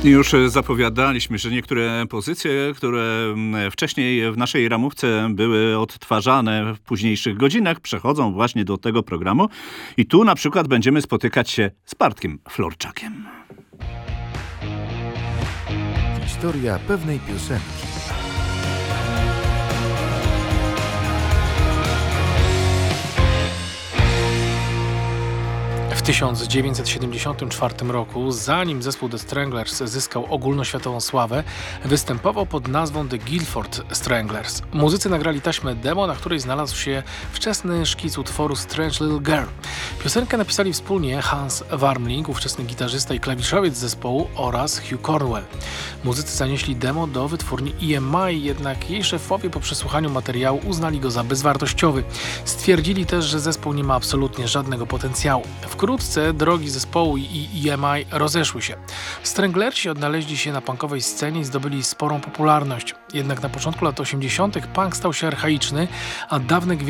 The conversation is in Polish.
Już zapowiadaliśmy, że niektóre pozycje, które wcześniej w naszej ramówce były odtwarzane w późniejszych godzinach, przechodzą właśnie do tego programu. I tu na przykład będziemy spotykać się z Bartkiem Florczakiem. Historia pewnej piosenki. W 1974 roku, zanim zespół The Stranglers zyskał ogólnoświatową sławę, występował pod nazwą The Guilford Stranglers. Muzycy nagrali taśmę demo, na której znalazł się wczesny szkic utworu Strange Little Girl. Piosenkę napisali wspólnie Hans Warmling, ówczesny gitarzysta i klawiszowiec zespołu, oraz Hugh Cornwell. Muzycy zanieśli demo do wytwórni EMI, jednak jej szefowie po przesłuchaniu materiału uznali go za bezwartościowy. Stwierdzili też, że zespół nie ma absolutnie żadnego potencjału. Wkrótce drogi zespołu i EMI rozeszły się. Stranglersi odnaleźli się na punkowej scenie i zdobyli sporą popularność. Jednak na początku lat 80. punk stał się archaiczny, a dawne